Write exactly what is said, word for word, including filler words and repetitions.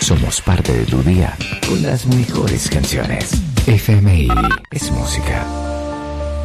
Somos parte de tu día con las mejores canciones. F M I es música.